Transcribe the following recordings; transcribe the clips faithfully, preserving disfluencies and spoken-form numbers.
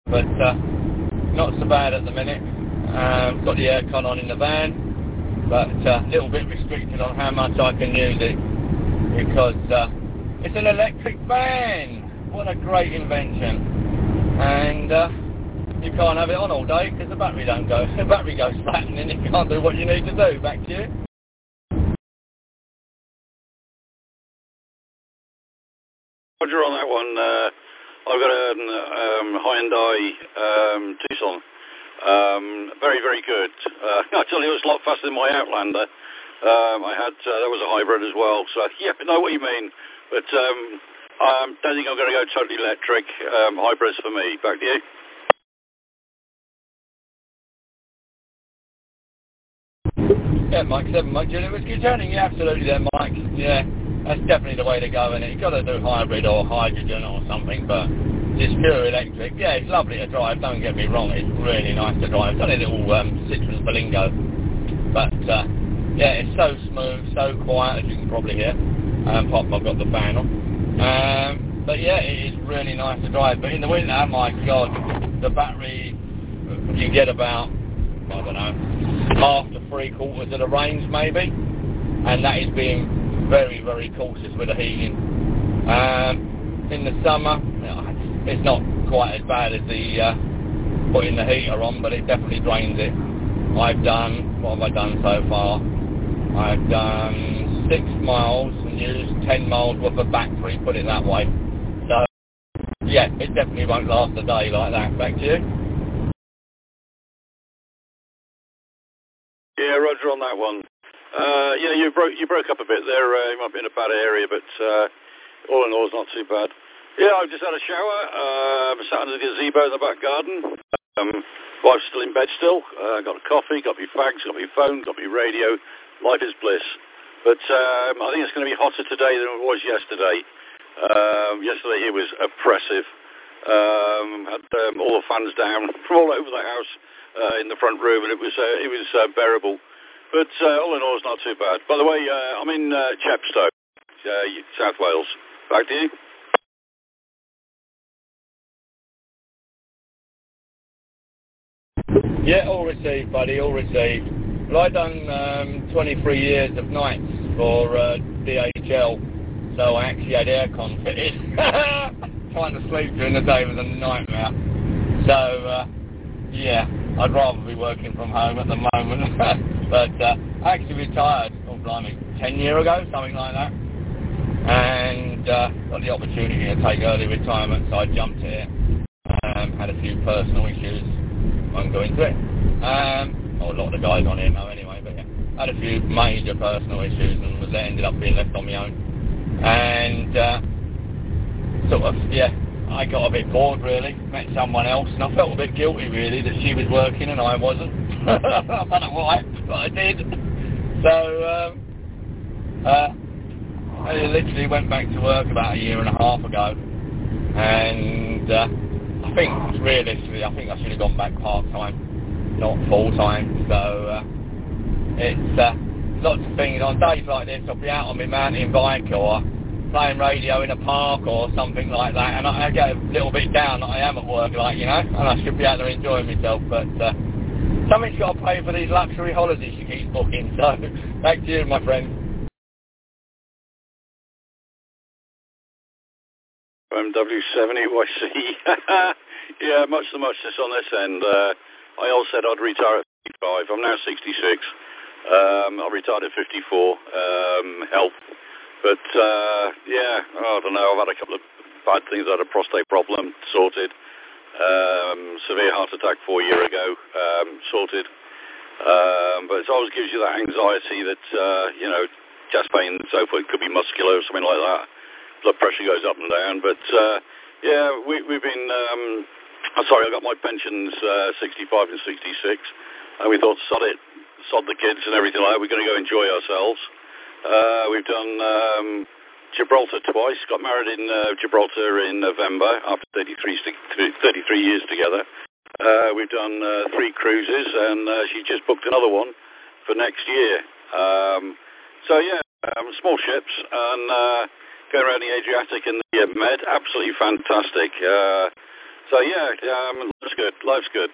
but uh, not so bad at the minute. Um, got the aircon on in the van, but a uh, little bit restricted on how much I can use it because uh, it's an electric van. What a great invention! And uh, you can't have it on all day because the battery don't go. The battery goes flat, and then you can't do what you need to do. Back to you. Roger on that one. Uh, I've got a um, Hyundai um, Tucson. Um, very, very good. Uh, I tell you, it was a lot faster than my Outlander. Um, I had uh, that was a hybrid as well. So yeah, I know what you mean. But um, I don't think I'm going to go totally electric. Um, hybrids for me. Back to you. Yeah, Mike seven, Mike Julian Whiskey turning. Yeah, absolutely there, Mike. Yeah. That's definitely the way to go, and you've got to do hybrid or hydrogen or something, but just pure electric. Yeah, it's lovely to drive, don't get me wrong, it's really nice to drive. It's only a little um, Citroen Berlingo, but uh, yeah, it's so smooth, so quiet, as you can probably hear. Um, Pop, I've got the fan on. Um, but yeah, it is really nice to drive, but in the winter, oh my God, the battery, you get about, I don't know, half to three quarters of the range maybe, and that is being very, very cautious with the heating. Um, in the summer, it's not quite as bad as the uh, putting the heater on, but it definitely drains it. I've done, what have I done so far? I've done six miles and used ten miles worth of battery, put it that way. So, yeah, it definitely won't last a day like that. Back to you. Yeah, Roger on that one. Uh, yeah, you broke you broke up a bit there. Uh, you might be in a bad area, but uh, all in all, it's not too bad. Yeah, I've just had a shower. Uh, I'm sat in the gazebo in the back garden. Um, wife's still in bed still. Uh, got a coffee, got my fags, got my phone, got my radio. Life is bliss. But um, I think it's going to be hotter today than it was yesterday. Um, yesterday it was oppressive. Um, had um, all the fans down from all over the house uh, in the front room, and it was uh, it was uh, bearable. But uh, all in all, it's not too bad. By the way, uh, I'm in uh, Chepstow, uh, South Wales. Back to you. Yeah, all received, buddy, all received. Well, I've done um, twenty-three years of nights for uh, D H L, so I actually had aircon fitted. Trying to sleep during the day was a nightmare. So, uh, yeah, I'd rather be working from home at the moment. But uh, I actually retired, oh blimey, ten years ago, something like that. And uh, got the opportunity to take early retirement, so I jumped at it. Um, had a few personal issues, won't go into it. Um, oh, a lot of the guys on here know anyway, but yeah. Had a few major personal issues and was ended up being left on my own. And uh, sort of, yeah, I got a bit bored really, met someone else, and I felt a bit guilty really that she was working and I wasn't. I don't know why, but I did. So, um, uh, I literally went back to work about a year and a half ago, and uh, I think, realistically, I think I should have gone back part-time, not full-time. So, uh, it's uh, lots of things. On days like this, I'll be out on my mountain bike or playing radio in a park or something like that, and I, I get a little bit down that I am at work, like, you know, and I should be out there enjoying myself, but uh, something's got to pay for these luxury holidays you keep booking. So, back to you, my friend. M W seventy Y C. Yeah, much the muchness on this end. Uh, I always said I'd retire at fifty-five. I'm now sixty-six. Um, I retired at fifty-four. Um, health. But, uh, yeah, I don't know. I've had a couple of bad things. I had a prostate problem, sorted. Um, severe heart attack four years ago, um, sorted. Um, but it always gives you that anxiety that, uh, you know, chest pain and so forth. It could be muscular or something like that. Blood pressure goes up and down. But, uh, yeah, we, we've been, um, I'm sorry, I got my pensions uh, sixty-five and sixty-six. And we thought, sod it, sod the kids and everything like that. We're going to go enjoy ourselves. Uh, we've done um, Gibraltar twice. Got married in uh, Gibraltar in November after thirty-three, thirty-three years together. Uh, we've done uh, three cruises, and uh, she just booked another one for next year. Um, so yeah, um, small ships and uh, going around the Adriatic and the Med, absolutely fantastic. Uh, so yeah, um, That's good. Life's good.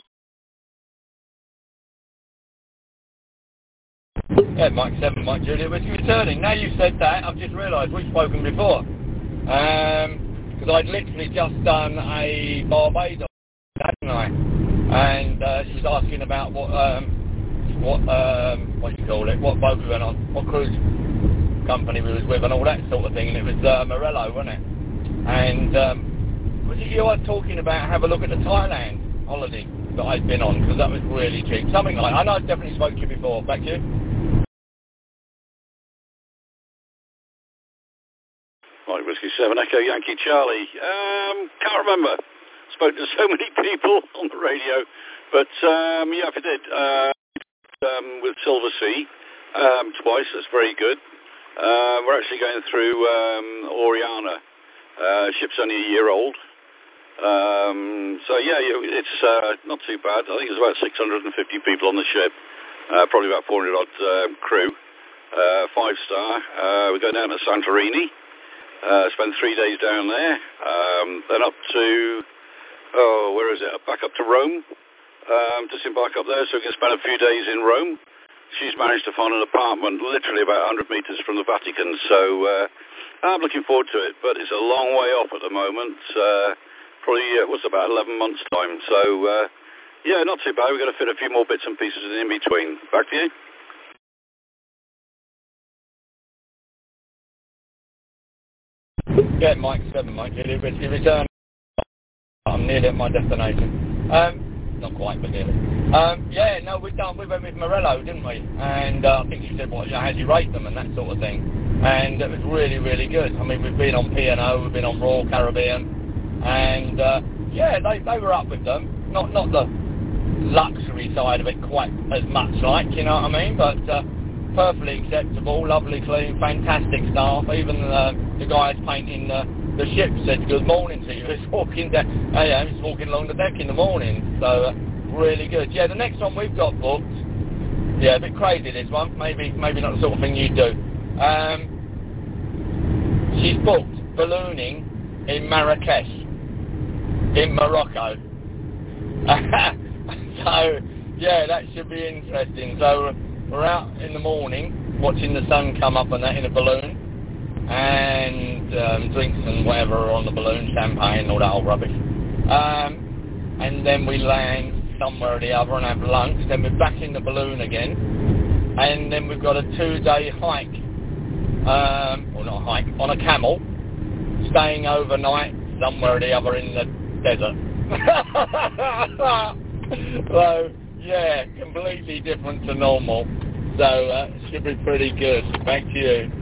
Yeah, Mike seven, Mike Julia was returning. Now you said that, I've just realised we've spoken before. Because um, I'd literally just done a Barbados, hadn't I? And uh, she was asking about what, um, what, um, what do you call it, what boat we went on, what cruise company we was with and all that sort of thing. And it was uh, Morello, wasn't it? And um, was it you I was talking about have a look at the Thailand holiday that I'd been on? Because that was really cheap. Something like, I know I definitely spoke to you before. Back to you. Right, Whiskey seven, Echo Yankee Charlie. Um, can't remember. Spoke to so many people on the radio. But, um, yeah, if I did. Uh, um, with Silver Sea um, twice. That's very good. Uh, we're actually going through um, Oriana. Uh, ship's only a year old. Um, so, yeah, it's uh, not too bad. I think there's about six hundred fifty people on the ship. Uh, probably about four hundred odd um, crew. Uh, five star. Uh, we go down to Santorini. Uh, spend three days down there, um, then up to, oh, where is it? Back up to Rome, um, disembark up there so we can spend a few days in Rome. She's managed to find an apartment literally about one hundred metres from the Vatican, so uh, I'm looking forward to it, but it's a long way off at the moment, uh, probably, uh, what's about eleven months' time, so uh, yeah, not too bad. We've got to fit a few more bits and pieces in between. Back to you. Yeah, Mike seven, Mike Julia, Whiskey return. I'm nearly at my destination. Um, not quite, but nearly. Um, yeah, no, we've done, we went with Morello, didn't we? And uh, I think you said, what, you know, how do you rate them and that sort of thing. And it was really, really good. I mean, we've been on P and O, we've been on Royal Caribbean, and uh, yeah, they, they were up with them. Not not the luxury side of it quite as much like, you know what I mean? But uh, perfectly acceptable, lovely, clean, fantastic staff. Even uh, the guys painting uh, the ship said good morning to you. He was walking down, uh, yeah, he was walking along the deck in the morning. So uh, really good. Yeah, the next one we've got booked. Yeah, a bit crazy this one. Maybe maybe not the sort of thing you do. Um, she's booked ballooning in Marrakesh, in Morocco. So yeah, that should be interesting. So we're out in the morning watching the sun come up and that in a balloon, and um, drinks and whatever are on the balloon, champagne, all that old rubbish. Um, and then we land somewhere or the other and have lunch. Then we're back in the balloon again, and then we've got a two-day hike, um, or not a hike, on a camel, staying overnight somewhere or the other in the desert. So yeah, completely different to normal. So uh, should be pretty good. Back to you.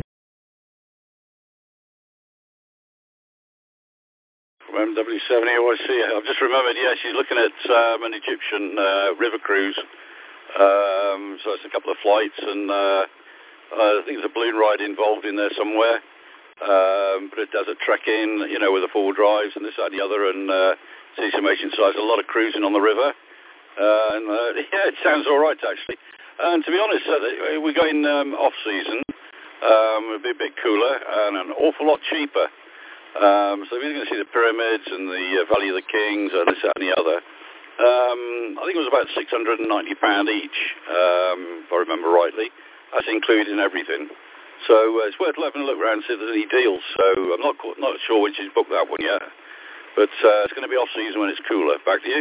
From M W seven O I C, I've just remembered, yeah, she's looking at um, an Egyptian uh, river cruise. Um, so it's a couple of flights, and uh, I think there's a balloon ride involved in there somewhere. Um, but it does a trek in, you know, with the four drives and this, that, and the other, and uh, see some Asian size. A lot of cruising on the river. Uh, and uh, yeah, it sounds all right, actually. And to be honest, uh, we're going um, off-season. Um, it'll be a bit cooler and an awful lot cheaper. Um, so we're going to see the pyramids and the uh, Valley of the Kings, and this, that, and the other. Um, I think it was about six hundred ninety pounds each, um, if I remember rightly. That's including everything. So uh, it's worth having a look around and see if there's any deals. So I'm not not sure when she's booked that one yet. But uh, it's going to be off-season when it's cooler. Back to you.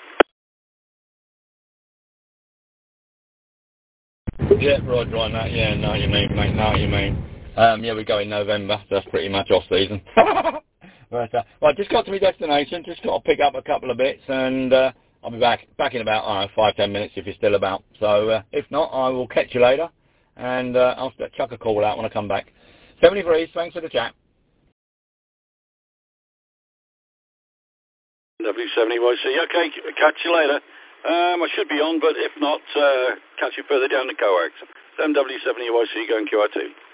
Yeah, right, right, that. Yeah, know what you mean, mate, know what you mean. Um, yeah, we go in November, so that's pretty much off-season. But, uh, well, I just got to my destination, just got to pick up a couple of bits, and uh, I'll be back back in about, I don't know, five, ten minutes if you're still about. So uh, if not, I will catch you later, and uh, I'll chuck a call out when I come back. seventy degrees, thanks for the chat. W seventy Y C, okay, catch you later. Um, I should be on, but if not, uh, catch you further down the coax. M W seventy Y C going Q R T.